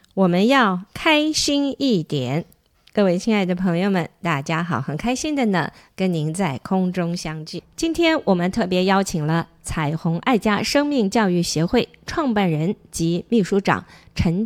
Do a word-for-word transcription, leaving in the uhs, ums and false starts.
我们要开心一点。各位亲爱的朋友们，大家好，很开心的呢，跟您在空中相聚。今天我们特别邀请了彩虹爱家生命教育协会创办人及秘书长陈